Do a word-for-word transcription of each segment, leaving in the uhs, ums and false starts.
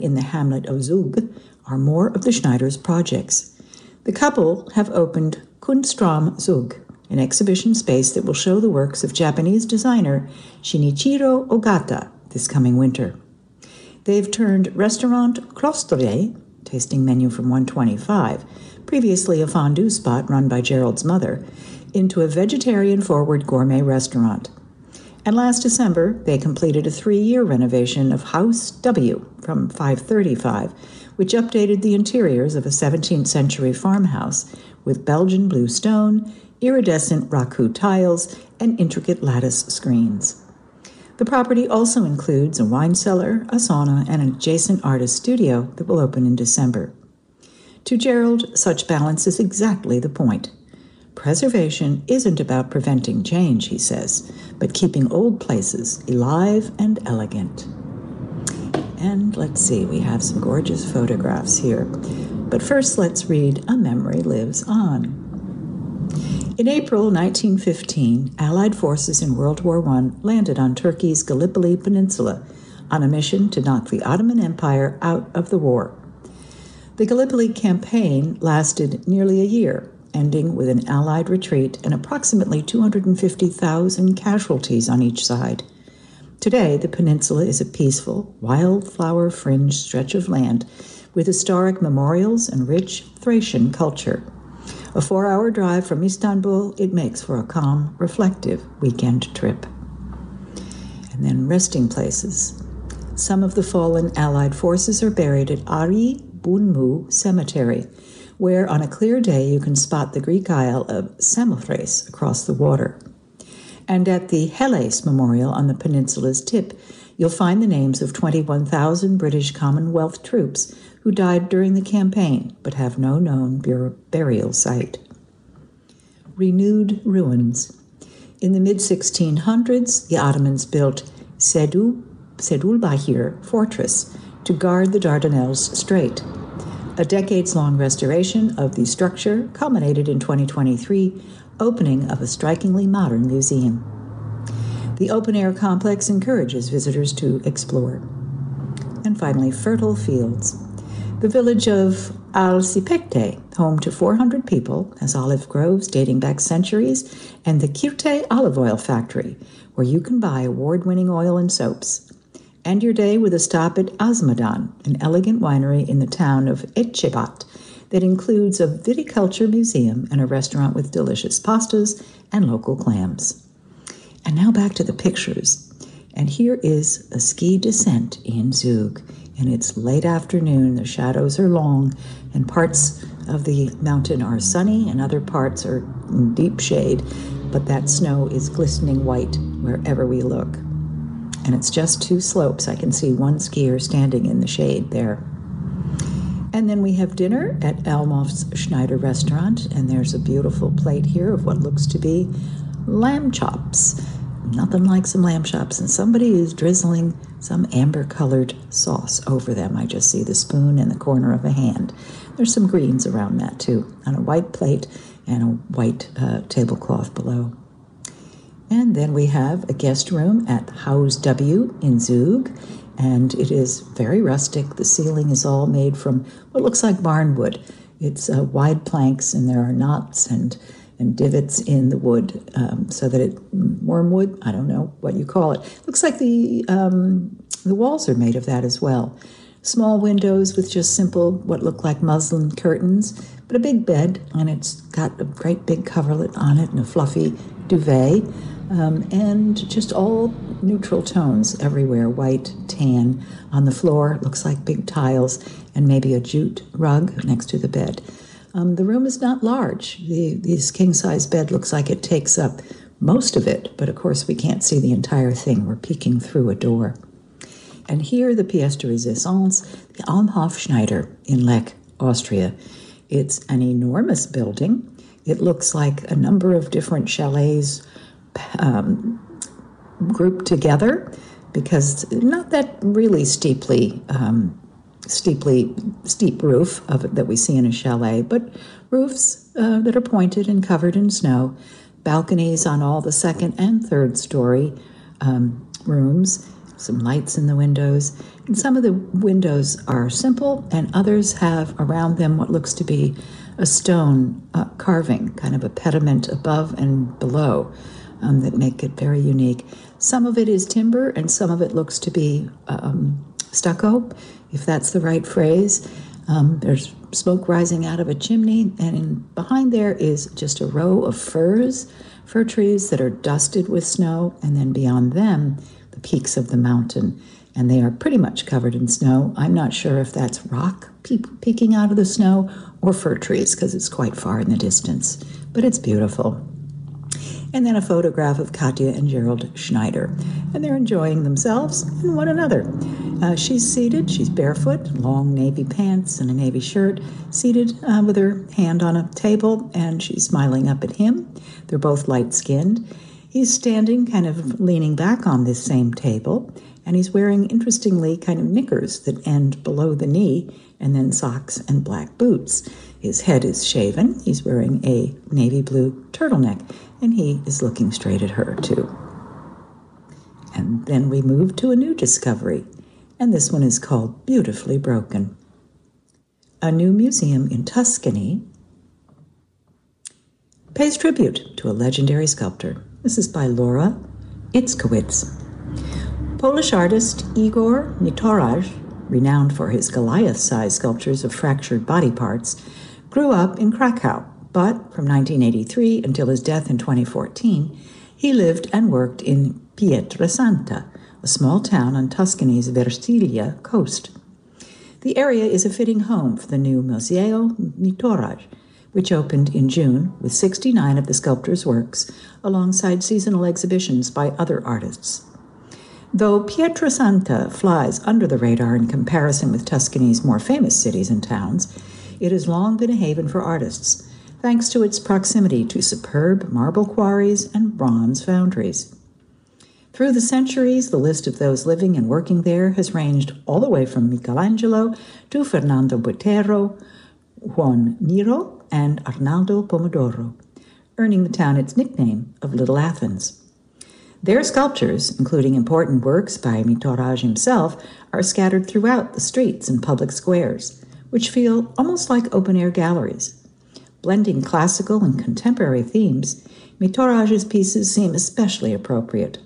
in the hamlet of Zug are more of the Schneiders' projects. The couple have opened Kunstraum Zug, an exhibition space that will show the works of Japanese designer Shinichiro Ogata this coming winter. They've turned Restaurant Klosteret, tasting menu from one twenty-five, previously a fondue spot run by Gerald's mother, into a vegetarian-forward gourmet restaurant. And last December, they completed a three-year renovation of House W from five thirty-five, which updated the interiors of a seventeenth century farmhouse with Belgian blue stone, iridescent raku tiles, and intricate lattice screens. The property also includes a wine cellar, a sauna, and an adjacent artist studio that will open in December. To Gerald, such balance is exactly the point. Preservation isn't about preventing change, he says, but keeping old places alive and elegant. And let's see, we have some gorgeous photographs here. But first, let's read A Memory Lives On. In April nineteen fifteen, Allied forces in World War One landed on Turkey's Gallipoli Peninsula on a mission to knock the Ottoman Empire out of the war. The Gallipoli campaign lasted nearly a year, ending with an Allied retreat and approximately two hundred fifty thousand casualties on each side. Today, the peninsula is a peaceful, wildflower-fringed stretch of land with historic memorials and rich Thracian culture. A four-hour drive from Istanbul, it makes for a calm, reflective weekend trip. And then resting places. Some of the fallen Allied forces are buried at Ari Bunmu Cemetery, where on a clear day you can spot the Greek Isle of Samothrace across the water. And at the Helles Memorial on the peninsula's tip, you'll find the names of twenty-one thousand British Commonwealth troops who died during the campaign but have no known bur- burial site. Renewed ruins. In the mid sixteen hundreds, the Ottomans built Sedu, Sedulbahir Fortress to guard the Dardanelles Strait. A decades-long restoration of the structure culminated in twenty twenty-three, opening of a strikingly modern museum. The open-air complex encourages visitors to explore. And finally, fertile fields. The village of Al-Sipekte, home to four hundred people, has olive groves dating back centuries, and the Kirte olive oil factory, where you can buy award-winning oil and soaps. End your day with a stop at Azmadan, an elegant winery in the town of Etchebat that includes a viticulture museum and a restaurant with delicious pastas and local clams. And now back to the pictures. And here is a ski descent in Zug. And it's late afternoon, the shadows are long, and parts of the mountain are sunny and other parts are in deep shade, but that snow is glistening white wherever we look. And it's just two slopes. I can see one skier standing in the shade there. And then we have dinner at Elmhof's Schneider restaurant, and there's a beautiful plate here of what looks to be lamb chops. Nothing like some lamb chops, and somebody is drizzling some amber-colored sauce over them. I just see the spoon in the corner of a hand. There's some greens around that, too, on a white plate and a white uh, tablecloth below. And then we have a guest room at Haus W in Zug, and it is very rustic. The ceiling is all made from what looks like barnwood. It's uh, wide planks, and there are knots and and divots in the wood um, so that it, wormwood, I don't know what you call it. Looks like the um, the walls are made of that as well. Small windows with just simple, what look like muslin curtains, but a big bed, and it's got a great big coverlet on it and a fluffy duvet, um, and just all neutral tones everywhere, white, tan. On the floor, looks like big tiles and maybe a jute rug next to the bed. Um, the room is not large. The, this king-size bed looks like it takes up most of it, but of course we can't see the entire thing. We're peeking through a door. And here, the pièce de résistance, the Almhof Schneider in Lech, Austria. It's an enormous building. It looks like a number of different chalets um, grouped together, because not that really steeply um, steeply steep roof of it that we see in a chalet, but roofs uh, that are pointed and covered in snow, balconies on all the second and third story um, rooms, some lights in the windows, and some of the windows are simple, and others have around them what looks to be a stone uh, carving, kind of a pediment above and below, um, that make it very unique. Some of it is timber, and some of it looks to be um, stucco, if that's the right phrase. Um, there's smoke rising out of a chimney, and in, behind there is just a row of firs, fir trees that are dusted with snow, and then beyond them, the peaks of the mountain, and they are pretty much covered in snow. I'm not sure if that's rock pe- peeking out of the snow or fir trees, because it's quite far in the distance, but it's beautiful. And then a photograph of Katja and Gerald Schneider, and they're enjoying themselves and one another. Uh, she's seated, she's barefoot, long navy pants and a navy shirt, seated uh, with her hand on a table, and she's smiling up at him. They're both light-skinned. He's standing, kind of leaning back on this same table, and he's wearing, interestingly, kind of knickers that end below the knee, and then socks and black boots. His head is shaven. He's wearing a navy blue turtleneck, and he is looking straight at her, too. And then we move to a new discovery, and this one is called Beautifully Broken. A new museum in Tuscany pays tribute to a legendary sculptor. This is by Laura Itzkowitz. Polish artist Igor Mitoraj, renowned for his Goliath-sized sculptures of fractured body parts, grew up in Krakow, but from nineteen eighty-three until his death in twenty fourteen, he lived and worked in Pietrasanta, a small town on Tuscany's Versilia coast. The area is a fitting home for the new Museo Mitoraj, which opened in June with sixty-nine of the sculptor's works, alongside seasonal exhibitions by other artists. Though Pietrasanta flies under the radar in comparison with Tuscany's more famous cities and towns, it has long been a haven for artists, thanks to its proximity to superb marble quarries and bronze foundries. Through the centuries, the list of those living and working there has ranged all the way from Michelangelo to Fernando Botero, Juan Miro, and Arnaldo Pomodoro, earning the town its nickname of Little Athens. Their sculptures, including important works by Mitoraj himself, are scattered throughout the streets and public squares, which feel almost like open-air galleries. Blending classical and contemporary themes, Mitoraj's pieces seem especially appropriate.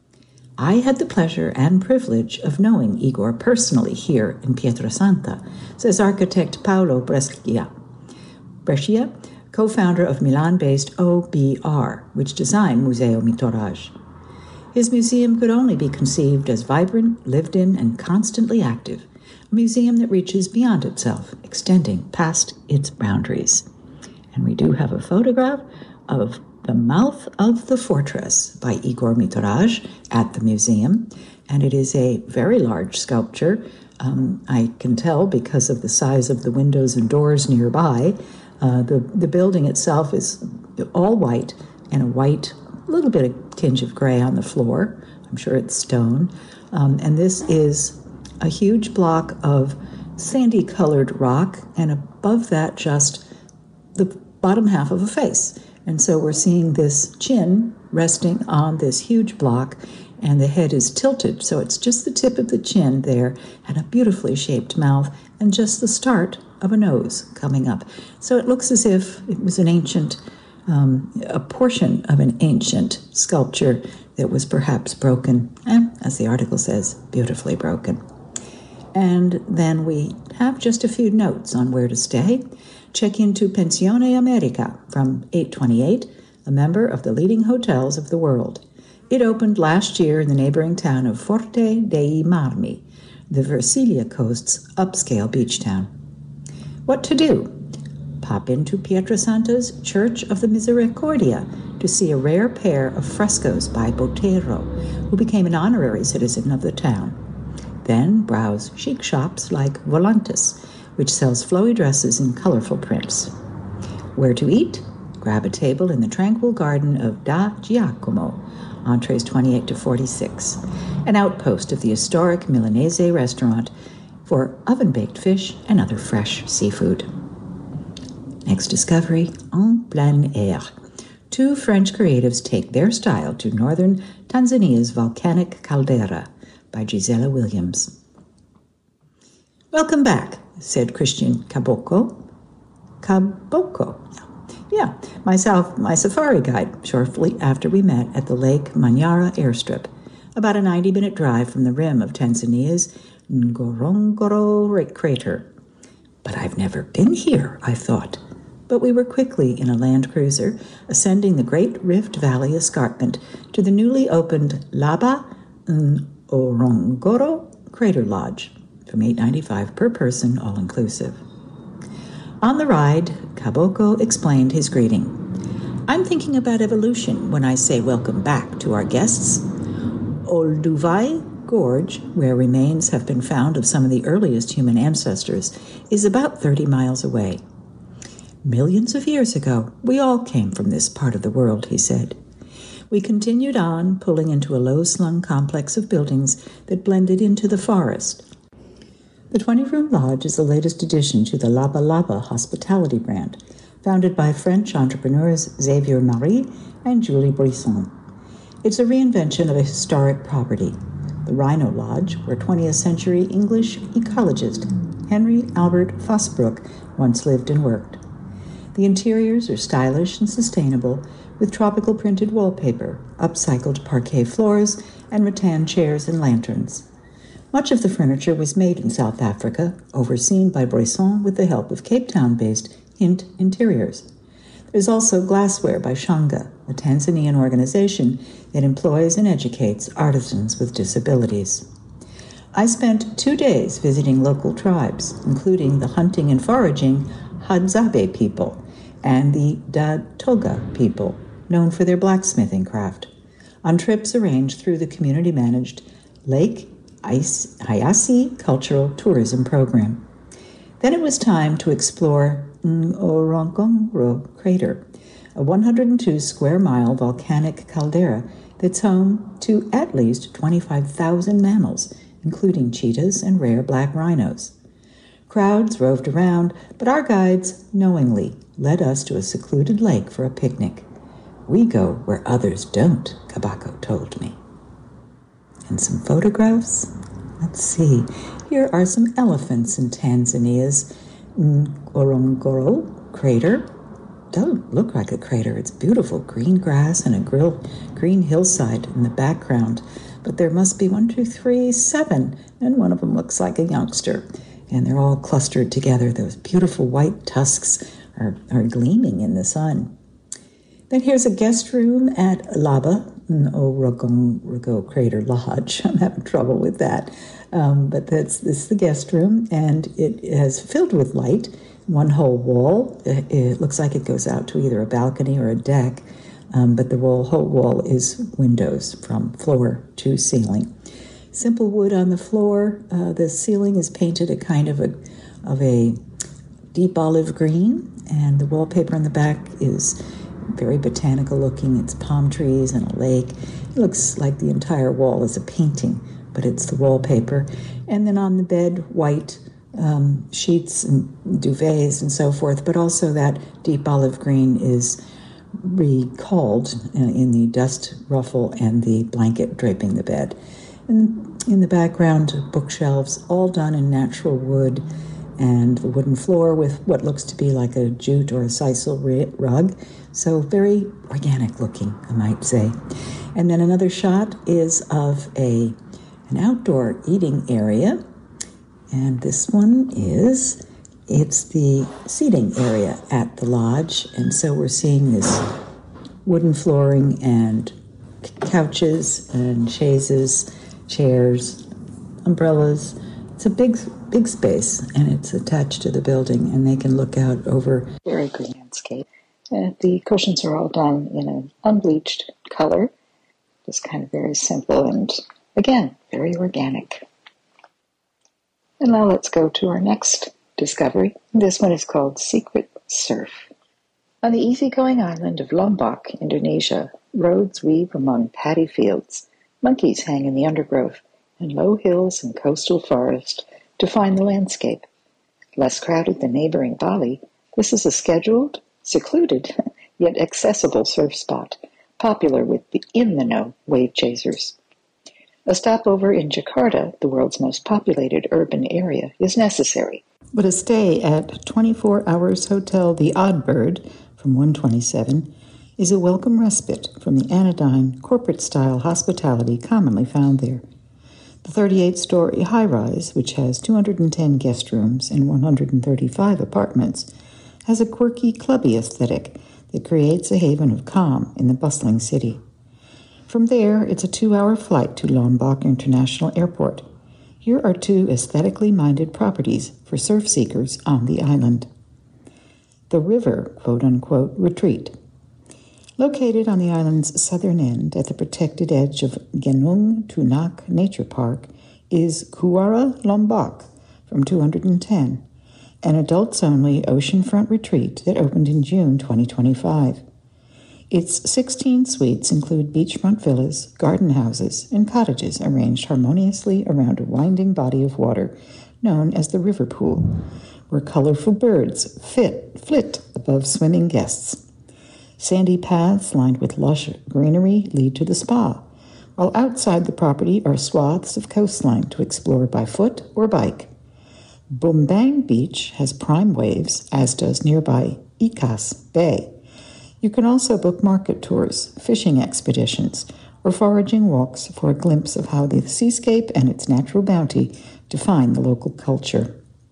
I had the pleasure and privilege of knowing Igor personally here in Pietrasanta, says architect Paolo Brescia. Brescia, co-founder of Milan-based O B R, which designed Museo Mitoraj. His museum could only be conceived as vibrant, lived-in, and constantly active, a museum that reaches beyond itself, extending past its boundaries. And we do have a photograph of The Mouth of the Fortress by Igor Mitoraj at the museum, and it is a very large sculpture. Um, I can tell because of the size of the windows and doors nearby. Uh, the, the building itself is all white, and a white, little bit of tinge of gray on the floor. I'm sure it's stone. Um, and this is a huge block of sandy-colored rock, and above that just the bottom half of a face. And so we're seeing this chin resting on this huge block, and the head is tilted. So it's just the tip of the chin there, and a beautifully shaped mouth, and just the start of a nose coming up. So it looks as if it was an ancient, um, a portion of an ancient sculpture that was perhaps broken, and, as the article says, beautifully broken. And then we have just a few notes on where to stay. Check into Pensione America from eight twenty-eight, a member of the leading hotels of the world. It opened last year in the neighboring town of Forte dei Marmi, the Versilia coast's upscale beach town. What to do? Pop into Pietrasanta's Church of the Misericordia to see a rare pair of frescoes by Botero, who became an honorary citizen of the town. Then browse chic shops like Volantis, which sells flowy dresses in colorful prints. Where to eat? Grab a table in the tranquil garden of Da Giacomo, entrees twenty-eight to forty-six, an outpost of the historic Milanese restaurant for oven-baked fish and other fresh seafood. Next discovery, En Plein Air. Two French creatives take their style to northern Tanzania's volcanic caldera, by Gisela Williams. "Welcome back," said Christian Caboclo. Caboclo, yeah, myself, my safari guide, shortly after we met at the Lake Manyara airstrip, about a ninety-minute drive from the rim of Tanzania's Ngorongoro crater. "But I've never been here," I thought. But we were quickly in a Land Cruiser, ascending the Great Rift Valley escarpment to the newly opened Laba Ngorongoro Crater Lodge, from eight dollars and ninety-five cents per person, all-inclusive. On the ride, Caboclo explained his greeting. "I'm thinking about evolution when I say welcome back to our guests. Olduvai Gorge, where remains have been found of some of the earliest human ancestors, is about thirty miles away. Millions of years ago, we all came from this part of the world," he said. We continued on, pulling into a low-slung complex of buildings that blended into the forest. The twenty-room lodge is the latest addition to the Laba Laba hospitality brand, founded by French entrepreneurs Xavier Marie and Julie Brisson. It's a reinvention of a historic property, the Rhino Lodge, where twentieth century English ecologist Henry Albert Fosbrook once lived and worked. The interiors are stylish and sustainable, with tropical printed wallpaper, upcycled parquet floors, and rattan chairs and lanterns. Much of the furniture was made in South Africa, overseen by Brisson with the help of Cape Town-based Hint Interiors. There's also glassware by Shanga, a Tanzanian organization that employs and educates artisans with disabilities. I spent two days visiting local tribes, including the hunting and foraging Hadzabe people and the Datoga people, known for their blacksmithing craft, on trips arranged through the community-managed Lake Hayasi Cultural Tourism Program. Then it was time to explore Ngorongoro Crater, a one hundred two square mile volcanic caldera that's home to at least twenty-five thousand mammals, including cheetahs and rare black rhinos. Crowds roved around, but our guides knowingly led us to a secluded lake for a picnic. "We go where others don't," Caboclo told me. And some photographs. Let's see. Here are some elephants in Tanzania's Ngorongoro crater. Doesn't look like a crater. It's beautiful green grass and a grill, green hillside in the background. But there must be one, two, three, seven, and one of them looks like a youngster. And they're all clustered together. Those beautiful white tusks are, are gleaming in the sun. Then here's a guest room at Laba Ngorongoro Crater Lodge. I'm having trouble with that. Um, but that's this is the guest room, and it is filled with light. One whole wall. It, it looks like it goes out to either a balcony or a deck, um, but the wall, whole wall is windows from floor to ceiling. Simple wood on the floor. Uh, the ceiling is painted a kind of a of a deep olive green, and the wallpaper on the back is very botanical looking. It's palm trees and a lake. It looks like the entire wall is a painting, but it's the wallpaper. And then on the bed, white um, sheets and duvets and so forth, but also that deep olive green is recalled in the dust ruffle and the blanket draping the bed. And in the background, bookshelves, all done in natural wood, and the wooden floor with what looks to be like a jute or a sisal rug. So very organic looking, I might say. And then another shot is of a an outdoor eating area. And this one is, it's the seating area at the lodge. And so we're seeing this wooden flooring and couches and chaises, chairs, umbrellas. It's a big, big space, and it's attached to the building, and they can look out over very green landscape. Uh, the cushions are all done in an unbleached color, just kind of very simple and, again, very organic. And now let's go to our next discovery. This one is called Secret Surf. On the easygoing island of Lombok, Indonesia, roads weave among paddy fields. Monkeys hang in the undergrowth, and low hills and coastal forest define the landscape. Less crowded than neighboring Bali, this is a scheduled, secluded, yet accessible surf spot, popular with the in-the-know wave chasers. A stopover in Jakarta, the world's most populated urban area, is necessary. But a stay at twenty-four Hours Hotel The Odd Bird from one twenty-seven is a welcome respite from the anodyne, corporate-style hospitality commonly found there. The thirty-eight-story high-rise, which has two hundred ten guest rooms and one hundred thirty-five apartments, has a quirky, clubby aesthetic that creates a haven of calm in the bustling city. From there, it's a two-hour flight to Lombok International Airport. Here are two aesthetically minded properties for surf seekers on the island. The River, quote-unquote, Retreat. Located on the island's southern end at the protected edge of Gunung Tunak Nature Park is Kuara Lombok from two hundred ten, an adults-only oceanfront retreat that opened in June twenty twenty-five. Its sixteen suites include beachfront villas, garden houses, and cottages arranged harmoniously around a winding body of water known as the River Pool, where colorful birds fit, flit above swimming guests. Sandy paths lined with lush greenery lead to the spa, while outside the property are swaths of coastline to explore by foot or bike. Bumbang Beach has prime waves, as does nearby Ikas Bay. You can also book market tours, fishing expeditions, or foraging walks for a glimpse of how the seascape and its natural bounty define the local culture.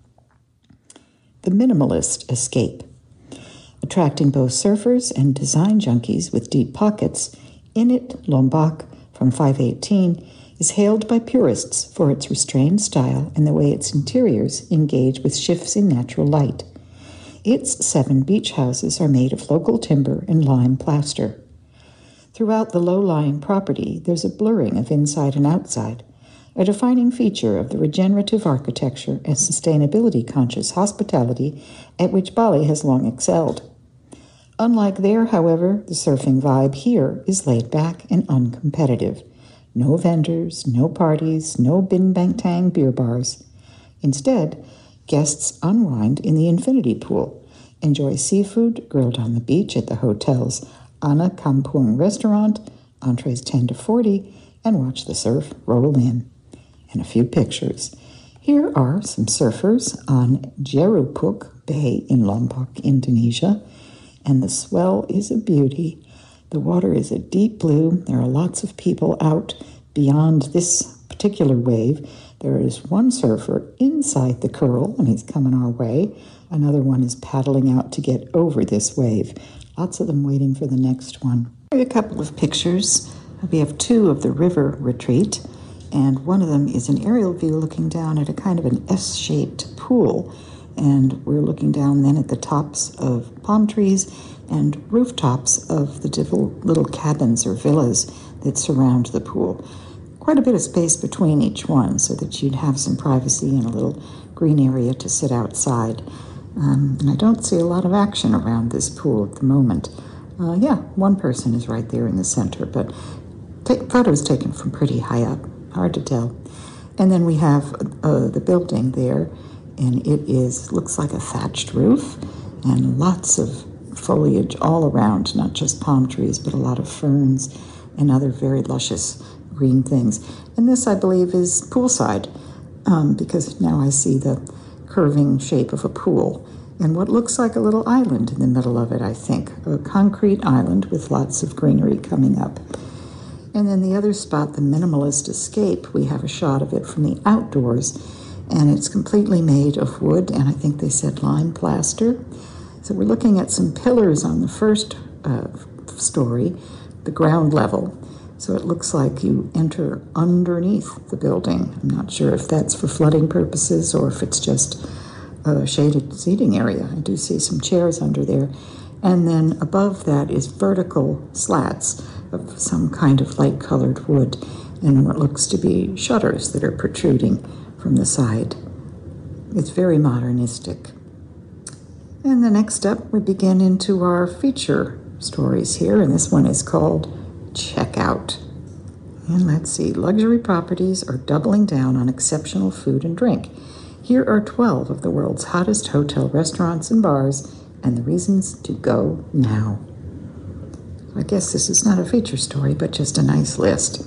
The Minimalist Escape. Attracting both surfers and design junkies with deep pockets, Init Lombok from five eighteen is hailed by purists for its restrained style and the way its interiors engage with shifts in natural light. Its seven beach houses are made of local timber and lime plaster. Throughout the low-lying property, there's a blurring of inside and outside, a defining feature of the regenerative architecture and sustainability-conscious hospitality at which Bali has long excelled. Unlike there, however, the surfing vibe here is laid back and uncompetitive. No vendors, no parties, no bin bang tang beer bars. Instead, guests unwind in the infinity pool, enjoy seafood grilled on the beach at the hotel's Ana Kampung restaurant, entrees ten to forty, and watch the surf roll in. And a few pictures. Here are some surfers on Jerupuk Bay in Lombok, Indonesia, and the swell is a beauty. The water is a deep blue. There are lots of people out beyond this particular wave. There is one surfer inside the curl, and he's coming our way. Another one is paddling out to get over this wave. Lots of them waiting for the next one. Here are a couple of pictures. We have two of the river retreat, and one of them is an aerial view looking down at a kind of an S-shaped pool. And we're looking down then at the tops of palm trees and rooftops of the little cabins or villas that surround the pool. Quite a bit of space between each one so that you'd have some privacy and a little green area to sit outside. Um, and I don't see a lot of action around this pool at the moment. Uh, yeah, one person is right there in the center, but take photos taken from pretty high up. Hard to tell. And then we have uh, the building there, and it is looks like a thatched roof and lots of foliage all around, not just palm trees, but a lot of ferns and other very luscious green things. And this, I believe, is poolside, um, because now I see the curving shape of a pool and what looks like a little island in the middle of it, I think. A concrete island with lots of greenery coming up. And then the other spot, the Minimalist Escape, we have a shot of it from the outdoors, and it's completely made of wood, and I think they said lime plaster. So we're looking at some pillars on the first uh, story, the ground level. So it looks like you enter underneath the building. I'm not sure if that's for flooding purposes or if it's just a shaded seating area. I do see some chairs under there. And then above that is vertical slats of some kind of light-colored wood and what looks to be shutters that are protruding from the side. It's very modernistic. And the next up, we begin into our feature stories here, and this one is called Check Out. And let's see, luxury properties are doubling down on exceptional food and drink. Here are twelve of the world's hottest hotel restaurants and bars, and the reasons to go now. I guess this is not a feature story, but just a nice list.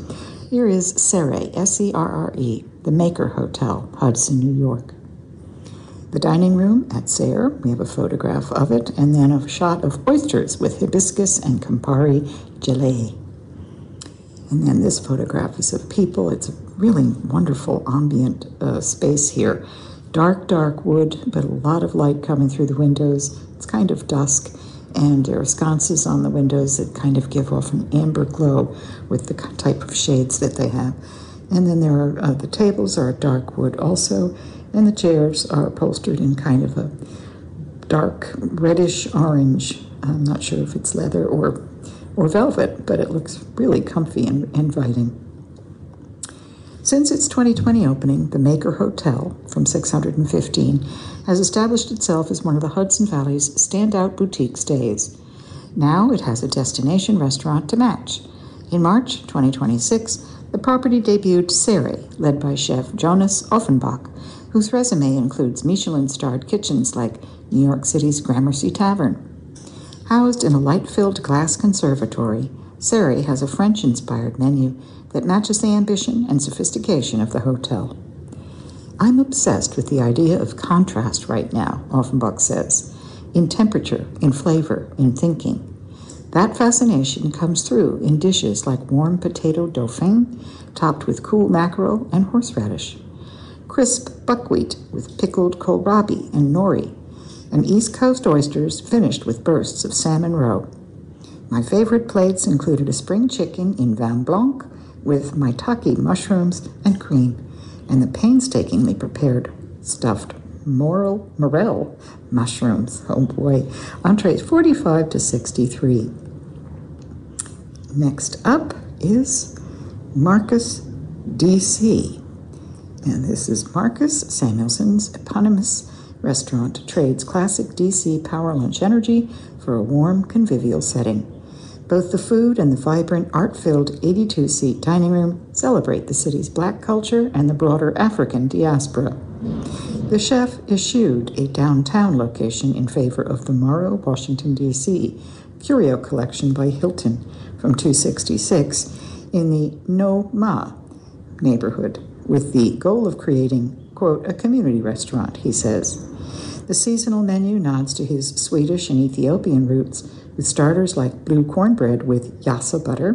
Here is Serre, S E R R E, the Maker Hotel, Hudson, New York. The dining room at Serre, we have a photograph of it, and then a shot of oysters with hibiscus and Campari gelée. And then this photograph is of people. It's a really wonderful ambient uh, space here. Dark, dark wood, but a lot of light coming through the windows. It's kind of dusk, and there are sconces on the windows that kind of give off an amber glow with the type of shades that they have. And then there are uh, the tables are dark wood also, and the chairs are upholstered in kind of a dark reddish orange. I'm not sure if it's leather or or velvet, but it looks really comfy and inviting. Since its twenty twenty opening, the Maker Hotel from six hundred fifteen has established itself as one of the Hudson Valley's standout boutique stays. Now it has a destination restaurant to match. In March twenty twenty-six, the property debuted Serre, led by chef Jonas Offenbach, whose resume includes Michelin-starred kitchens like New York City's Gramercy Tavern. Housed in a light-filled glass conservatory, Serre has a French-inspired menu that matches the ambition and sophistication of the hotel. I'm obsessed with the idea of contrast right now, Offenbach says, in temperature, in flavor, in thinking. That fascination comes through in dishes like warm potato dauphin, topped with cool mackerel and horseradish, crisp buckwheat with pickled kohlrabi and nori, and East Coast oysters finished with bursts of salmon roe. My favorite plates included a spring chicken in vin blanc with maitake mushrooms and cream, and the painstakingly prepared stuffed morel, morel mushrooms. Oh boy. Entrees forty-five to sixty-three. Next up is Marcus D C. And this is Marcus Samuelson's eponymous restaurant trades classic D C power lunch energy for a warm, convivial setting. Both the food and the vibrant, art-filled eighty-two-seat dining room celebrate the city's black culture and the broader African diaspora. The chef eschewed a downtown location in favor of the Morrow, Washington, D C curio collection by Hilton from two sixty-six in the No Ma neighborhood, with the goal of creating, quote, a community restaurant, he says. The seasonal menu nods to his Swedish and Ethiopian roots, with starters like blue cornbread with yassa butter,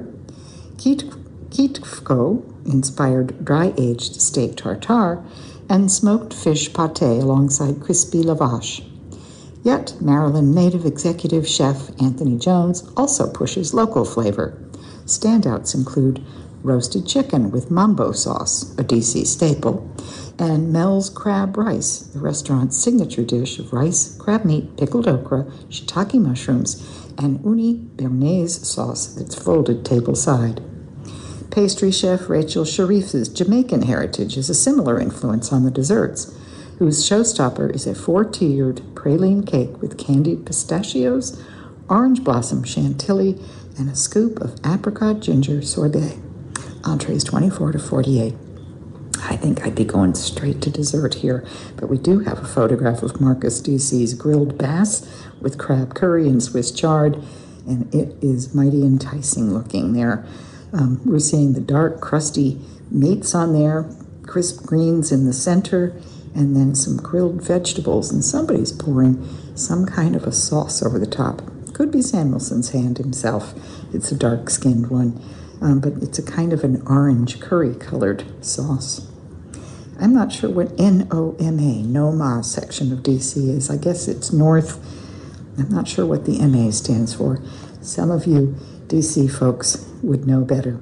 kitfko-inspired dry-aged steak tartare, and smoked fish pâté alongside crispy lavash. Yet, Maryland native executive chef Anthony Jones also pushes local flavor. Standouts include roasted chicken with mambo sauce, a D C staple, and Mel's Crab Rice, the restaurant's signature dish of rice, crab meat, pickled okra, shiitake mushrooms, and uni béarnaise sauce that's folded tableside. Pastry chef Rachel Sharif's Jamaican heritage is a similar influence on the desserts, whose showstopper is a four-tiered praline cake with candied pistachios, orange blossom chantilly, and a scoop of apricot ginger sorbet. Entrees twenty-four to forty-eight. I think I'd be going straight to dessert here, but we do have a photograph of Marcus D C's grilled bass with crab curry and Swiss chard, and it is mighty enticing looking there. Um, we're seeing the dark, crusty mates on there, crisp greens in the center, and then some grilled vegetables, and somebody's pouring some kind of a sauce over the top. Could be Samuelson's hand himself. It's a dark-skinned one, um, but it's a kind of an orange curry-colored sauce. I'm not sure what N O M A, No Ma section of D C is. I guess it's north. I'm not sure what the M A stands for. Some of you D C folks would know better.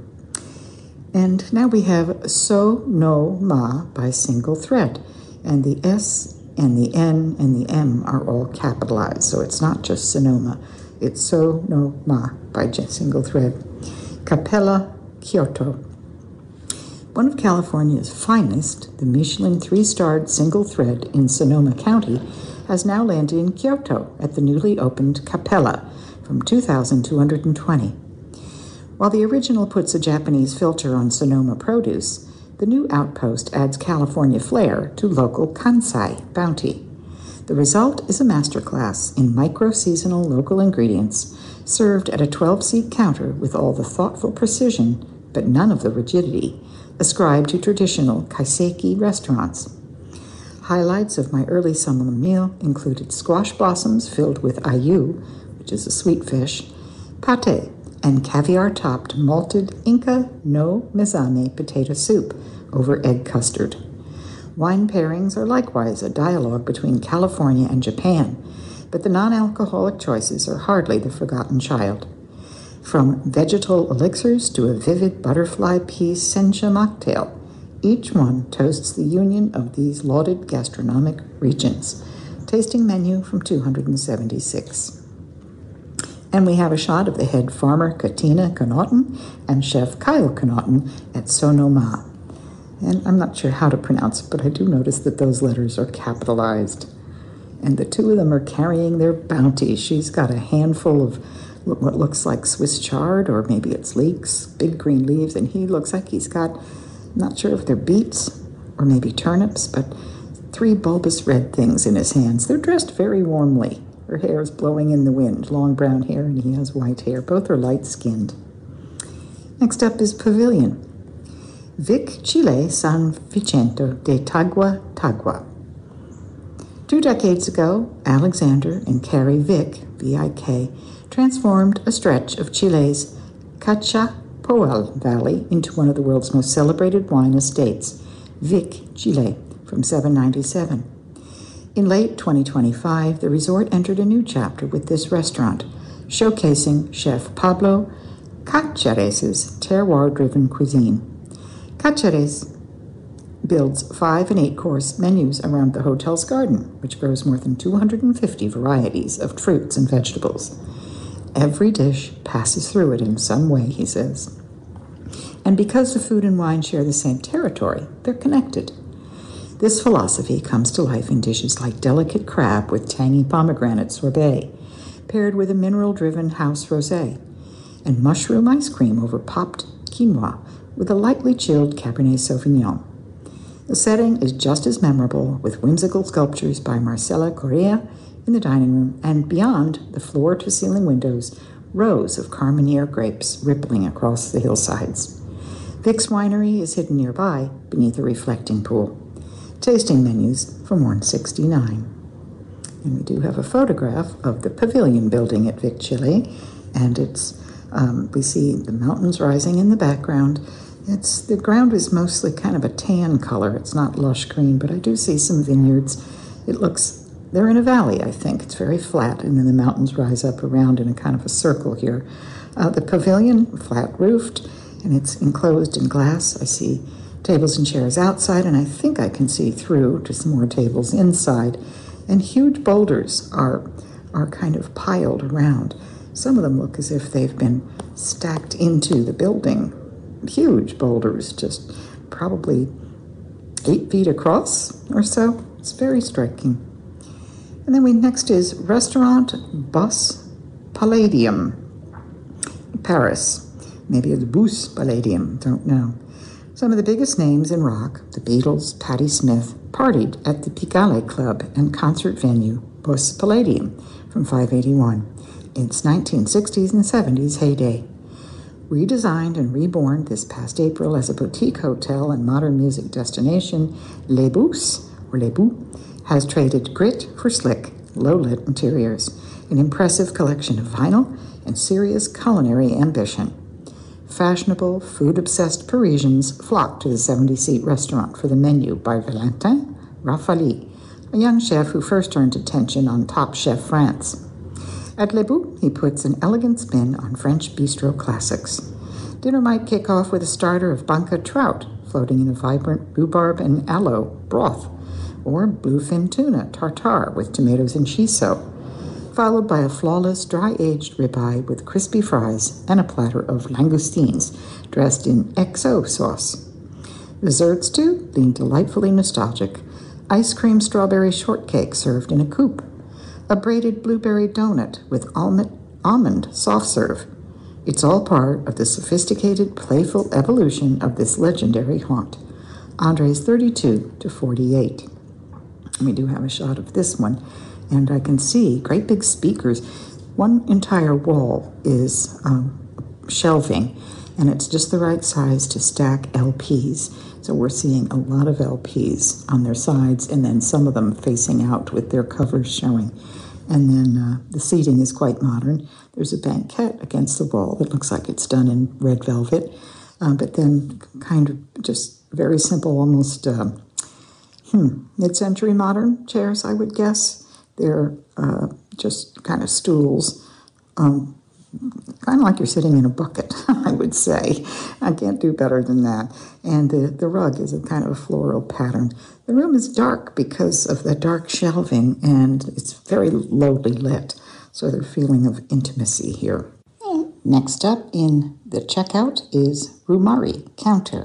And now we have So No Ma by Single Thread, and the S and the N and the M are all capitalized, so it's not just Sonoma. It's So No Ma by Single Thread. Capella, Kyoto. One of California's finest, the Michelin three-starred Single Thread in Sonoma County, has now landed in Kyoto at the newly opened Capella from two thousand two hundred twenty. While the original puts a Japanese filter on Sonoma produce, the new outpost adds California flair to local Kansai bounty. The result is a masterclass in micro-seasonal local ingredients served at a twelve-seat counter with all the thoughtful precision but none of the rigidity ascribed to traditional kaiseki restaurants. Highlights of my early summer meal included squash blossoms filled with ayu, which is a sweet fish, pate, and caviar-topped malted Inca no mezame potato soup over egg custard. Wine pairings are likewise a dialogue between California and Japan, but the non-alcoholic choices are hardly the forgotten child. From vegetal elixirs to a vivid butterfly pea sencha mocktail, each one toasts the union of these lauded gastronomic regions. Tasting menu from two hundred seventy-six. And we have a shot of the head farmer Katina Connaughton and chef Kyle Connaughton at Sonoma. And I'm not sure how to pronounce it, but I do notice that those letters are capitalized. And the two of them are carrying their bounty. She's got a handful of what looks like Swiss chard, or maybe it's leeks, big green leaves, and he looks like he's got, I'm not sure if they're beets or maybe turnips, but three bulbous red things in his hands. They're dressed very warmly. Her hair is blowing in the wind, long brown hair, and he has white hair. Both are light-skinned. Next up is Pavilion. Vic Chile San Vicente de Tagua Tagua. Two decades ago, Alexander and Carrie Vick, V I K, transformed a stretch of Chile's Cachapoal Valley into one of the world's most celebrated wine estates, Vic Chile, from seven ninety-seven. In late twenty twenty-five, the resort entered a new chapter with this restaurant, showcasing Chef Pablo Cachares' terroir-driven cuisine. Cachares builds five- and eight-course menus around the hotel's garden, which grows more than two hundred fifty varieties of fruits and vegetables. Every dish passes through it in some way, he says. And because the food and wine share the same territory, they're connected. This philosophy comes to life in dishes like delicate crab with tangy pomegranate sorbet, paired with a mineral-driven house rosé, and mushroom ice cream over popped quinoa with a lightly chilled Cabernet Sauvignon. The setting is just as memorable, with whimsical sculptures by Marcela Correa in the dining room, and beyond the floor-to-ceiling windows, rows of Carmenere grapes rippling across the hillsides. Vic's Winery is hidden nearby beneath a reflecting pool. Tasting menus from one sixty-nine. And we do have a photograph of the Pavilion building at Vic Chile, and it's um, we see the mountains rising in the background. It's the ground is mostly kind of a tan color. It's not lush green, but I do see some vineyards. It looks, they're in a valley, I think. It's very flat, and then the mountains rise up around in a kind of a circle here. Uh, the Pavilion, flat-roofed, and it's enclosed in glass. I see tables and chairs outside, and I think I can see through to some more tables inside. And huge boulders are are kind of piled around. Some of them look as if they've been stacked into the building. Huge boulders, just probably eight feet across or so. It's very striking. And then we next is Restaurant Bus Palladium, Paris. Maybe it's Bus Palladium, don't know. Some of the biggest names in rock, the Beatles, Patti Smith, partied at the Pigalle Club and concert venue, Bus Palladium, from five eighty-one. Its nineteen sixties and seventies heyday. Redesigned and reborn this past April as a boutique hotel and modern music destination, Les Bus, or Les Bus, has traded grit for slick, low-lit interiors, an impressive collection of vinyl, and serious culinary ambition. Fashionable, food-obsessed Parisians flock to the seventy-seat restaurant for the menu by Valentin Raffaly, a young chef who first earned attention on Top Chef France. At Les Bus, he puts an elegant spin on French bistro classics. Dinner might kick off with a starter of banca trout floating in a vibrant rhubarb and aloe broth, or bluefin tuna tartare with tomatoes and shiso, followed by a flawless dry-aged ribeye with crispy fries and a platter of langoustines dressed in X O sauce. Desserts, too, lean delightfully nostalgic. Ice cream strawberry shortcake served in a coupe. A braided blueberry donut with almond, almond soft serve. It's all part of the sophisticated, playful evolution of this legendary haunt. Entrees thirty-two to forty-eight. We do have a shot of this one, and I can see great big speakers. One entire wall is um, shelving, and it's just the right size to stack L Ps. So we're seeing a lot of L Ps on their sides, and then some of them facing out with their covers showing. And then uh, the seating is quite modern. There's a banquette against the wall that looks like it's done in red velvet, uh, but then kind of just very simple, almost uh, hmm, mid-century modern chairs, I would guess. They're uh, just kind of stools, um, kind of like you're sitting in a bucket, I would say. I can't do better than that. And the, the rug is a kind of a floral pattern. The room is dark because of the dark shelving, and it's very lowly lit, so there's a feeling of intimacy here. And next up in the checkout is Rumari Counter.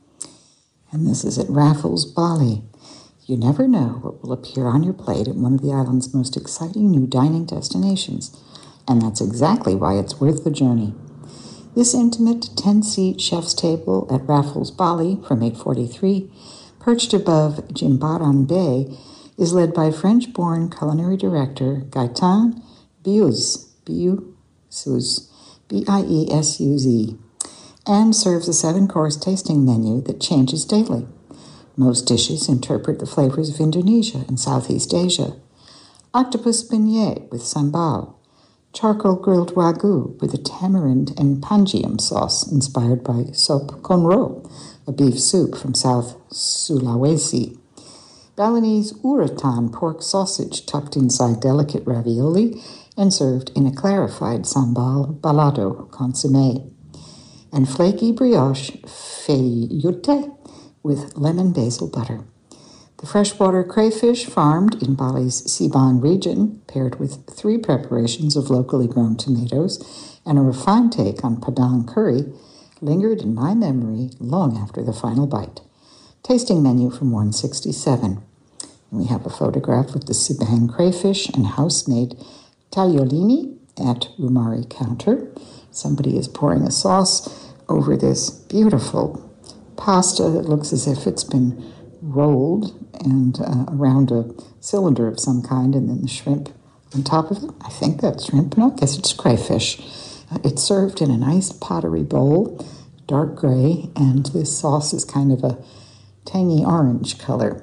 And this is at Raffles, Bali. You never know what will appear on your plate at one of the island's most exciting new dining destinations. And that's exactly why it's worth the journey. This intimate ten-seat chef's table at Raffles, Bali from eight forty-three, perched above Jimbaran Bay, is led by French-born culinary director Gaëtan Biesuz, Biesuz, B I E S U Z, and serves a seven-course tasting menu that changes daily. Most dishes interpret the flavors of Indonesia and Southeast Asia. Octopus beignet with sambal, charcoal grilled wagyu with a tamarind and panjium sauce inspired by sop conro, a beef soup from South Sulawesi. Balinese urutan pork sausage tucked inside delicate ravioli and served in a clarified sambal balado consommé. And flaky brioche feijote with lemon basil butter. The freshwater crayfish farmed in Bali's Siban region, paired with three preparations of locally grown tomatoes and a refined take on Padang curry, lingered in my memory long after the final bite. Tasting menu from one sixty-seven. We have a photograph of the Siban crayfish and house-made tagliolini at Rumari Counter. Somebody is pouring a sauce over this beautiful pasta that looks as if it's been rolled and uh, around a cylinder of some kind, and then the shrimp on top of it. I think that's shrimp. No, I guess it's crayfish. Uh, it's served in a nice pottery bowl, dark gray, and this sauce is kind of a tangy orange color.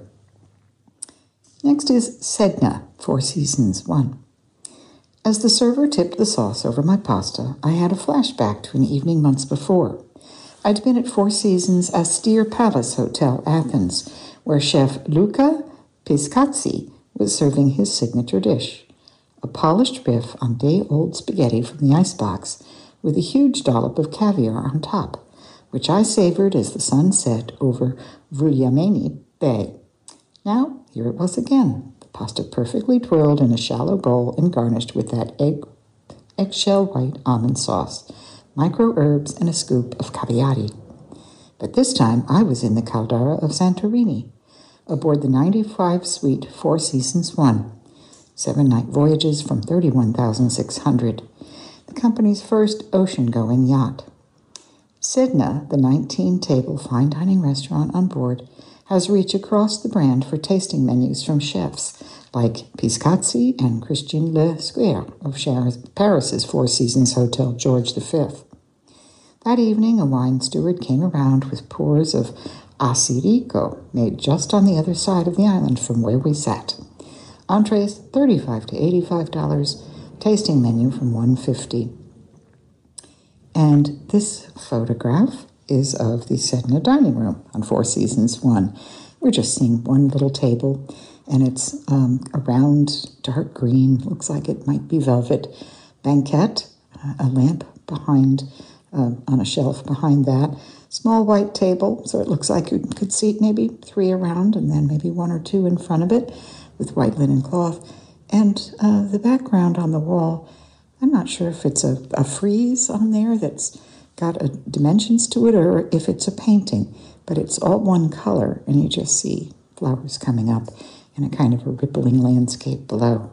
Next is Sedna, Four Seasons one. As the server tipped the sauce over my pasta, I had a flashback to an evening months before. I'd been at Four Seasons Astir Palace Hotel, Athens, where chef Luca Piscazzi was serving his signature dish, a polished riff on day-old spaghetti from the icebox with a huge dollop of caviar on top, which I savored as the sun set over Vuliameni Bay. Now, here it was again, the pasta perfectly twirled in a shallow bowl and garnished with that egg, eggshell white almond sauce, micro herbs, and a scoop of caviati. But this time I was in the Caldara of Santorini, aboard the ninety-five suite Four Seasons one, seven-night voyages from thirty-one thousand six hundred, the company's first ocean-going yacht. Sedna, the nineteen-table fine dining restaurant on board, has reach across the brand for tasting menus from chefs like Piscazzi and Christian Le Square of Paris's Four Seasons Hotel George the Fifth. That evening, a wine steward came around with pours of Assirico, made just on the other side of the island from where we sat. Entrees thirty-five to eighty-five dollars, tasting menu from one fifty. And this photograph is of the Sedna dining room on Four Seasons one. We're just seeing one little table, and it's um, a round, dark green, looks like it might be velvet, banquette, uh, a lamp behind, uh, on a shelf behind that, small white table, so it looks like you could seat maybe three around, and then maybe one or two in front of it, with white linen cloth, and uh, the background on the wall, I'm not sure if it's a, a frieze on there that's got a dimensions to it or if it's a painting, but it's all one color, and you just see flowers coming up and a kind of a rippling landscape below.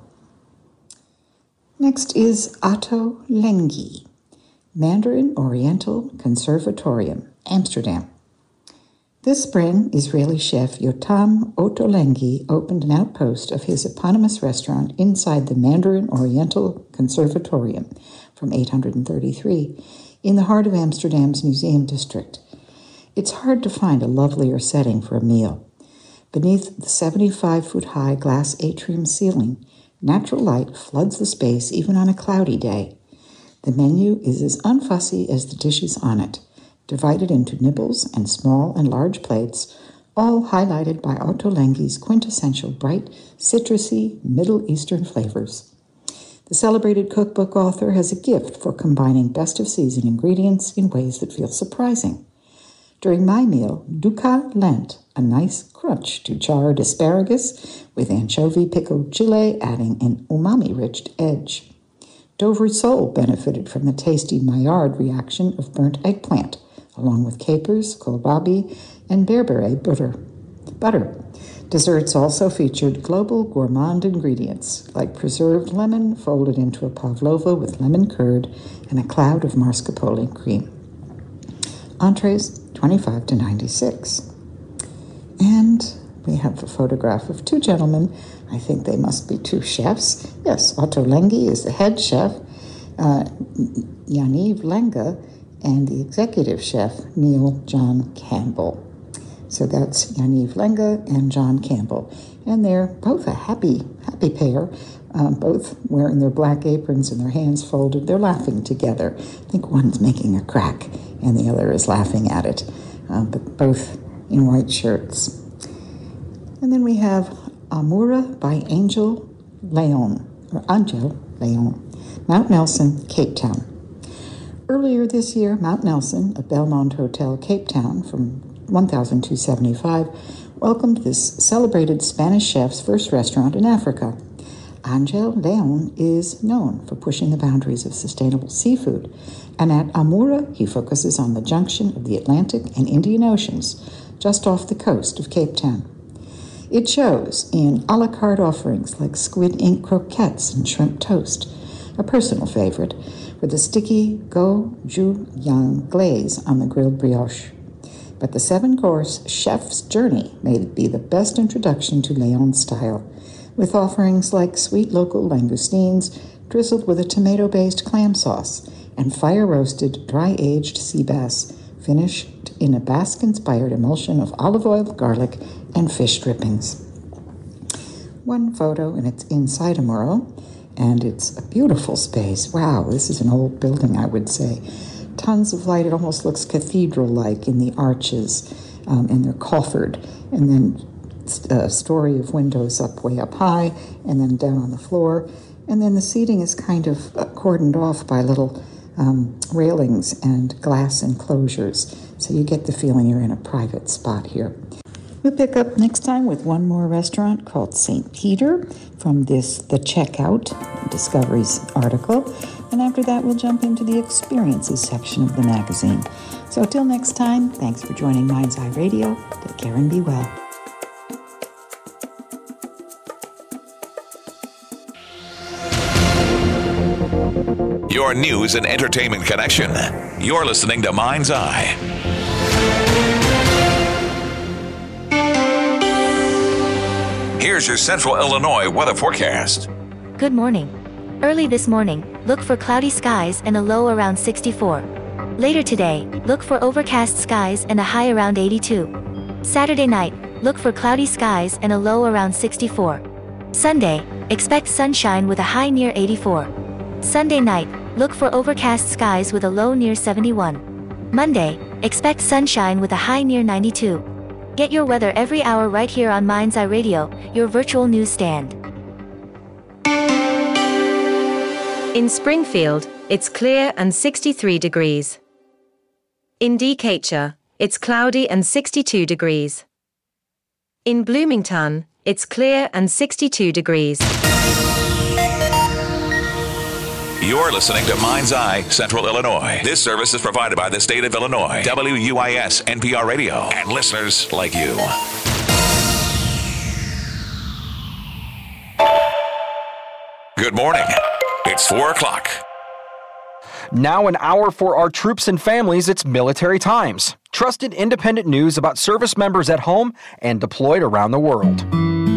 Next is Ato Lengi, Mandarin Oriental Conservatorium, Amsterdam. This spring, Israeli chef Yotam Ottolenghi opened an outpost of his eponymous restaurant inside the Mandarin Oriental Conservatorium from eight hundred thirty-three. in the heart of Amsterdam's museum district. It's hard to find a lovelier setting for a meal. Beneath the seventy-five-foot-high glass atrium ceiling, natural light floods the space even on a cloudy day. The menu is as unfussy as the dishes on it, divided into nibbles and small and large plates, all highlighted by Ottolenghi's quintessential bright, citrusy, Middle Eastern flavors. The celebrated cookbook author has a gift for combining best-of-season ingredients in ways that feel surprising. During my meal, Duca lent a nice crunch to charred asparagus with anchovy pickled chile adding an umami-rich edge. Dover Sole benefited from the tasty Maillard reaction of burnt eggplant, along with capers, kohlrabi, and berbere butter. butter. Desserts also featured global gourmand ingredients, like preserved lemon folded into a pavlova with lemon curd and a cloud of mascarpone cream. Entrees, twenty-five to ninety-six. And we have a photograph of two gentlemen. I think they must be two chefs. Yes, Ottolenghi is the head chef, uh, Yaniv Lenga, and the executive chef, Neil John Campbell. So that's Yaniv Lenga and John Campbell. And they're both a happy, happy pair, um, both wearing their black aprons and their hands folded. They're laughing together. I think one's making a crack and the other is laughing at it, um, but both in white shirts. And then we have Amura by Angel Leon, or Angel Leon, Mount Nelson, Cape Town. Earlier this year, Mount Nelson, a Belmont Hotel, Cape Town, from one thousand two hundred seventy-five, welcomed this celebrated Spanish chef's first restaurant in Africa. Angel Leon is known for pushing the boundaries of sustainable seafood, and at Amura, he focuses on the junction of the Atlantic and Indian Oceans, just off the coast of Cape Town. It shows in a la carte offerings like squid ink croquettes and shrimp toast, a personal favorite, with a sticky gochujang glaze on the grilled brioche. But the seven-course chef's journey may be the best introduction to Leon style, with offerings like sweet local langoustines drizzled with a tomato-based clam sauce and fire-roasted, dry-aged sea bass finished in a Basque-inspired emulsion of olive oil, garlic, and fish drippings. One photo, and it's inside Amura, and it's a beautiful space. Wow, this is an old building, I would say. Tons of light. It almost looks cathedral-like in the arches, um, and they're coffered. And then a story of windows up way up high, and then down on the floor. And then the seating is kind of cordoned off by little um, railings and glass enclosures. So you get the feeling you're in a private spot here. We'll pick up next time with one more restaurant called Saint Peter from this The Checkout Discoveries article. And after that, we'll jump into the experiences section of the magazine. So till next time, thanks for joining Mind's Eye Radio. Take care and be well. Your news and entertainment connection. You're listening to Mind's Eye. Here's your Central Illinois weather forecast. Good morning. Early this morning, look for cloudy skies and a low around sixty-four. Later today, look for overcast skies and a high around eighty-two. Saturday night, look for cloudy skies and a low around sixty-four. Sunday, expect sunshine with a high near eighty-four. Sunday night, look for overcast skies with a low near seventy-one. Monday, expect sunshine with a high near ninety-two. Get your weather every hour right here on Mind's Eye Radio, your virtual newsstand. In Springfield, it's clear and sixty-three degrees. In Decatur, it's cloudy and sixty-two degrees. In Bloomington, it's clear and sixty-two degrees. You're listening to Mind's Eye, Central Illinois. This service is provided by the state of Illinois, W U I S N P R Radio, and listeners like you. Good morning. It's four o'clock. Now an hour for our troops and families, it's Military Times. Trusted independent news about service members at home and deployed around the world.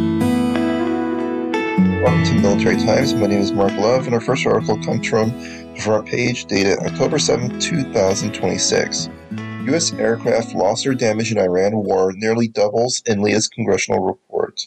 Welcome to Military Times. My name is Mark Love, and our first article comes from The front page, dated October seventh, two thousand twenty-six. U S aircraft lost or damaged in Iran war nearly doubles in Leah's congressional report.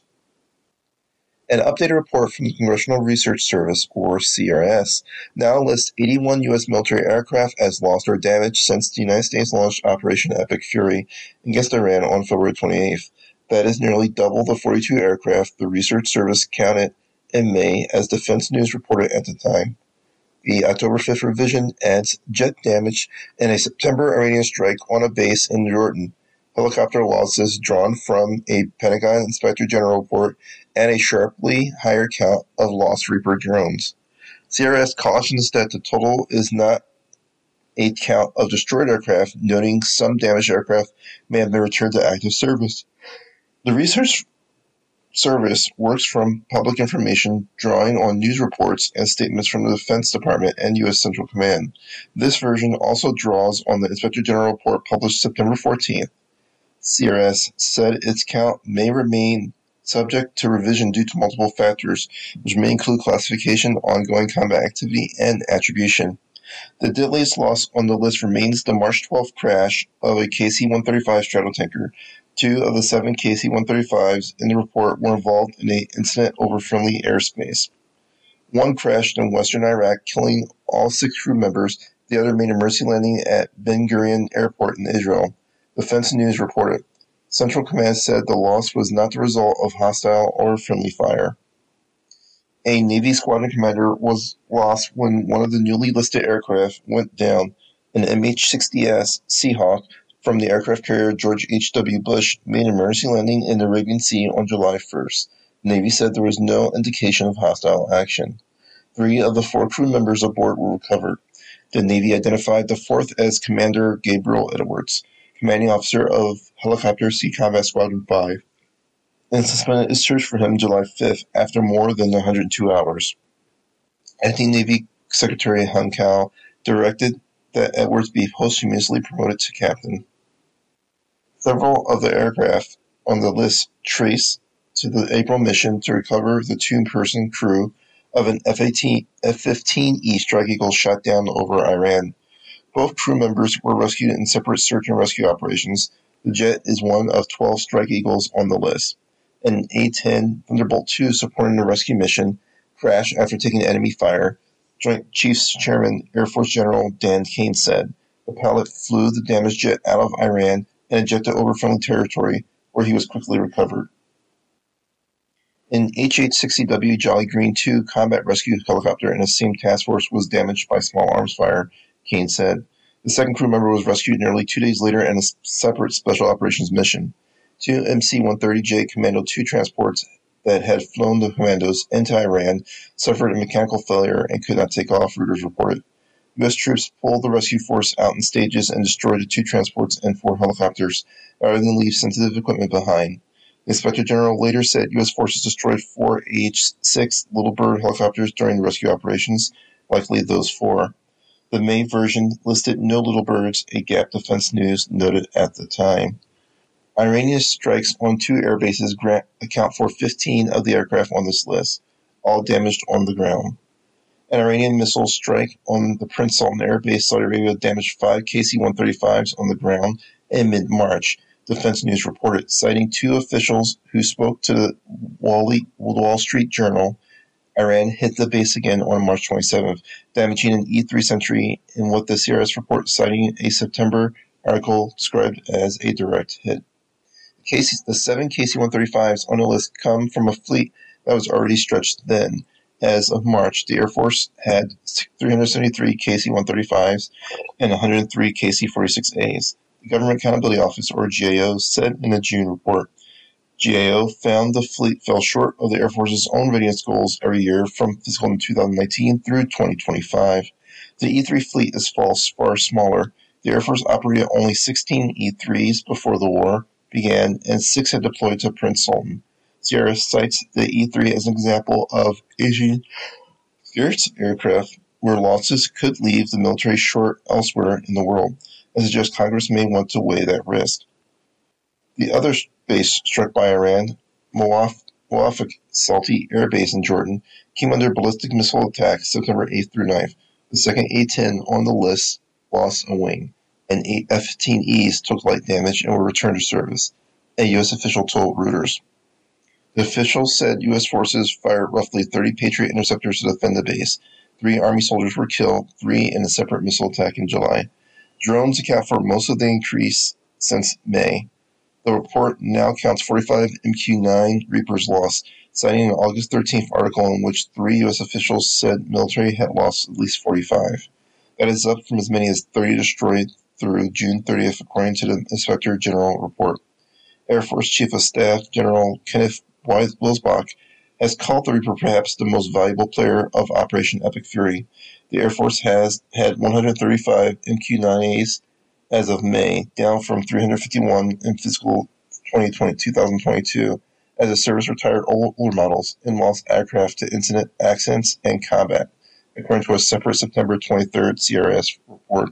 An updated report from the Congressional Research Service, or C R S, now lists eighty-one U S military aircraft as lost or damaged since the United States launched Operation Epic Fury against Iran on February twenty-eighth. That is nearly double the forty-two aircraft the Research Service counted in May, as Defense News reported at the time. The October fifth revision adds jet damage in a September Iranian strike on a base in Jordan, helicopter losses drawn from a Pentagon Inspector General report, and a sharply higher count of lost Reaper drones. C R S cautions that the total is not a count of destroyed aircraft, noting some damaged aircraft may have been returned to active service. The Research Service works from public information, drawing on news reports and statements from the Defense Department and U S Central Command. This version also draws on the Inspector General report published September fourteenth. C R S said its count may remain subject to revision due to multiple factors, which may include classification, ongoing combat activity, and attribution. The deadliest loss on the list remains the March twelfth crash of a K C one thirty-five stratotanker. Two of the seven K C one thirty-fives in the report were involved in an incident over friendly airspace. One crashed in western Iraq, killing all six crew members. The other made a emergency landing at Ben Gurion Airport in Israel. Defense News reported. Central Command said the loss was not the result of hostile or friendly fire. A Navy squadron commander was lost when one of the newly listed aircraft went down. An M H sixty S Seahawk from the aircraft carrier George H W. Bush made an emergency landing in the Arabian Sea on July first. The Navy said there was no indication of hostile action. Three of the four crew members aboard were recovered. The Navy identified the fourth as Commander Gabriel Edwards, commanding officer of Helicopter Sea Combat Squadron five, and suspended its search for him July fifth after more than one hundred two hours. Acting Navy Secretary Hun Kao directed that Edwards be posthumously promoted to captain. Several of the aircraft on the list trace to the April mission to recover the two-person crew of an F fifteen E Strike Eagle shot down over Iran. Both crew members were rescued in separate search and rescue operations. The jet is one of twelve Strike Eagles on the list. An A ten Thunderbolt two supporting the rescue mission crashed after taking enemy fire. Joint Chiefs Chairman Air Force General Dan Kane said the pilot flew the damaged jet out of Iran and ejected over friendly territory, where he was quickly recovered. An H H sixty W Jolly Green two combat rescue helicopter in the same task force was damaged by small arms fire, Kane said. The second crew member was rescued nearly two days later in a separate special operations mission. Two M C one thirty J Commando two transports that had flown the commandos into Iran suffered a mechanical failure and could not take off, Reuters reported. U S troops pulled the rescue force out in stages and destroyed the two transports and four helicopters, rather than leave sensitive equipment behind. The Inspector General later said U S forces destroyed four H six Little Bird helicopters during the rescue operations, likely those four. The May version listed no Little Birds, a gap Defense News noted at the time. Iranian strikes on two air bases account for fifteen of the aircraft on this list, all damaged on the ground. An Iranian missile strike on the Prince Sultan Air Base, Saudi Arabia, damaged five K C one thirty-fives on the ground in mid-March, Defense News reported, citing two officials who spoke to the Wall Street Journal. Iran hit the base again on March twenty-seventh, damaging an E three Sentry in what the C R S report citing a September article described as a direct hit. The seven K C one thirty-fives on the list come from a fleet that was already stretched thin. As of March, the Air Force had three hundred seventy-three K C one thirty-fives and one hundred three K C forty-six A's. The Government Accountability Office, or G A O, said in a June report. G A O found the fleet fell short of the Air Force's own readiness goals every year from fiscal two thousand nineteen through twenty twenty-five. The E three fleet is far smaller. The Air Force operated only sixteen E threes before the war began, and six had deployed to Prince Sultan. C R S cites the E three as an example of Asian scarce aircraft where losses could leave the military short elsewhere in the world, and suggests Congress may want to weigh that risk. The other base struck by Iran, Mawaf Salti Air Base in Jordan, came under ballistic missile attack September eighth through ninth. The second A ten on the list lost a wing, and eight F fifteen Es took light damage and were returned to service, a U S official told Reuters. The official said U S forces fired roughly thirty Patriot interceptors to defend the base. Three Army soldiers were killed, three in a separate missile attack in July. Drones account for most of the increase since May. The report now counts forty-five M Q nine Reapers lost, citing an August thirteenth article in which three U S officials said military had lost at least forty-five. That is up from as many as thirty destroyed through June thirtieth, according to the Inspector General report. Air Force Chief of Staff General Kenneth Wilsbach has called the Reaper perhaps the most valuable player of Operation Epic Fury. The Air Force has had one hundred thirty-five M Q nine As as of May, down from three hundred fifty-one in fiscal twenty twenty-two, as the service retired older models and lost aircraft to incident, accidents, and combat, according to a separate September twenty-third C R S report.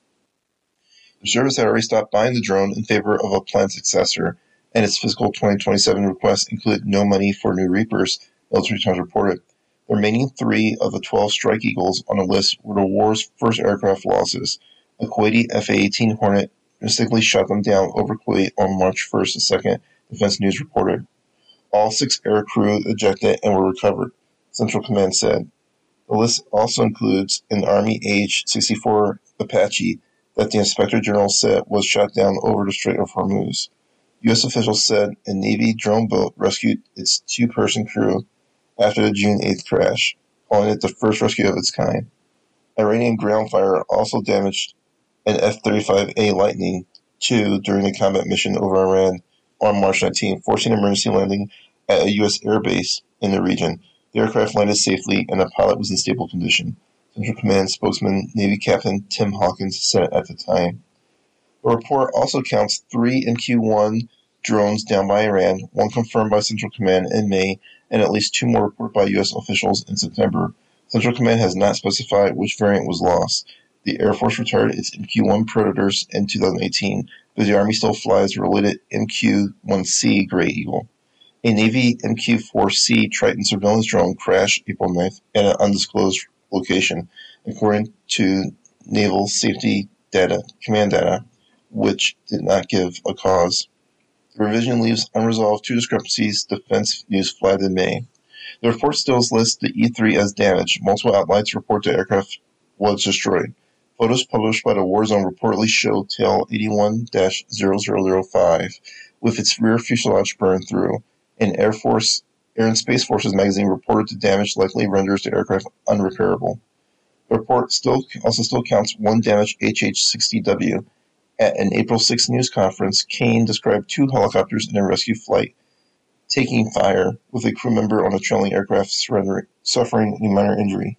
The service had already stopped buying the drone in favor of a planned successor, and its fiscal twenty twenty-seven request included no money for new Reapers, Military Times reported. The remaining three of the twelve Strike Eagles on the list were the war's first aircraft losses. A Kuwaiti F A eighteen Hornet mistakenly shot them down over Kuwait on March first and second, Defense News reported. All six air crew ejected and were recovered, Central Command said. The list also includes an Army H sixty-four Apache that the Inspector General said was shot down over the Strait of Hormuz. U S officials said a Navy drone boat rescued its two-person crew after the June eighth crash, calling it the first rescue of its kind. Iranian ground fire also damaged an F thirty-five A Lightning two during a combat mission over Iran on March nineteenth, forcing emergency landing at a U S airbase in the region. The aircraft landed safely and the pilot was in stable condition, Central Command spokesman Navy Captain Tim Hawkins said at the time. The report also counts three M Q one drones down by Iran, one confirmed by Central Command in May, and at least two more reported by U S officials in September. Central Command has not specified which variant was lost. The Air Force retired its M Q one Predators in two thousand eighteen, but the Army still flies the related M Q one C Gray Eagle. A Navy M Q four C Triton surveillance drone crashed April ninth at an undisclosed location, according to Naval Safety Data Command data, which did not give a cause. The revision leaves unresolved two discrepancies Defense News flagged in May. The report still lists the E three as damaged. Multiple outlets report the aircraft was destroyed. Photos published by the War Zone reportedly show tail eighty-one dash zero zero zero five with its rear fuselage burned through. An Air Force Air and Space Forces magazine reported the damage likely renders the aircraft unrepairable. The report still also still counts one damaged H H sixty W. At an April sixth news conference, Kane described two helicopters in a rescue flight taking fire, with a crew member on a trailing aircraft suffering a minor injury.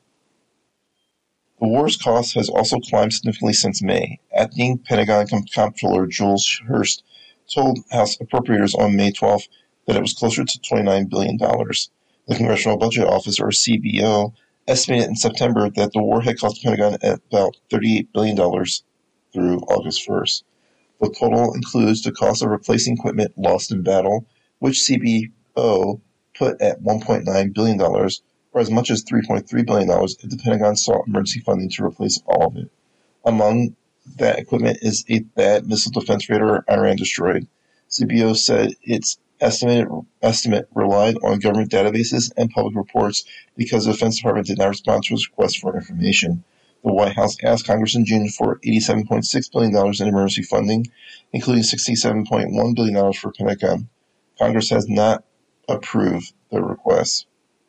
The war's cost has also climbed significantly since May. Acting Pentagon Comptroller Jules Hurst told House appropriators on May twelfth that it was closer to twenty-nine billion dollars. The Congressional Budget Office, or C B O, estimated in September that the war had cost the Pentagon about thirty-eight billion dollars through August first. The total includes the cost of replacing equipment lost in battle, which C B O put at one point nine billion dollars, or as much as three point three billion dollars if the Pentagon sought emergency funding to replace all of it. Among that equipment is a T H A A D missile defense radar Iran destroyed. C B O said its estimated estimate relied on government databases and public reports because the Defense Department did not respond to its request for information. The White House asked Congress in June for eighty-seven point six billion dollars in emergency funding, including sixty-seven point one billion dollars for Pentagon. Congress has not approved the request.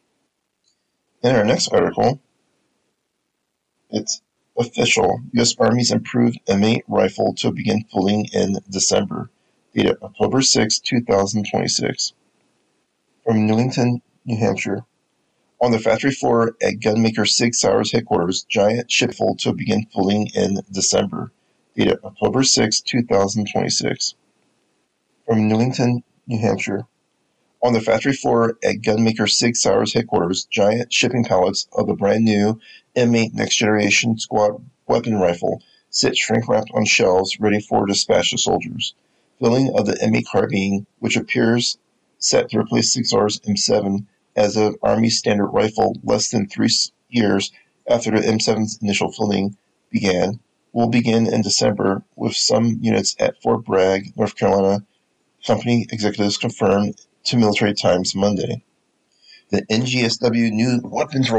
In our next article, it's official. U S Army's improved M eight rifle to begin fielding in December. Dated October sixth, twenty twenty-six. From Newington, New Hampshire. On the factory floor at gunmaker Sig Sauer's headquarters, giant ship fold to begin fielding in December. Dated October sixth, twenty twenty-six. From Newington, New Hampshire. On the factory floor at gunmaker Sig Sauer's headquarters, giant shipping pallets of the brand new M eight Next Generation Squad weapon rifle sit shrink-wrapped on shelves ready for dispatch to soldiers. Filling of the M eight carbine, which appears set to replace Sig Sauer's M seven as an Army standard rifle less than three years after the M seven's initial filming began, will begin in December with some units at Fort Bragg, North Carolina, company executives confirmed to Military Times Monday. The N G S W new weapons